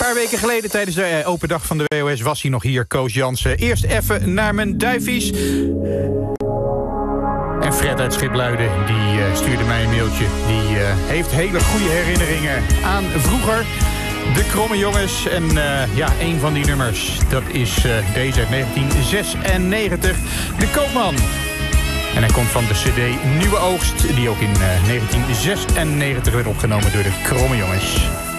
paar weken geleden tijdens de open dag van de WOS was hij nog hier, Koos Jansen. Eerst even naar mijn duifies. En Fred uit Schipluiden, die stuurde mij een mailtje. Die heeft hele goede herinneringen aan vroeger. De Kromme Jongens. En een van die nummers, dat is deze uit 1996. De Koopman. En hij komt van de cd Nieuwe Oogst, die ook in 1996 werd opgenomen door de Kromme Jongens.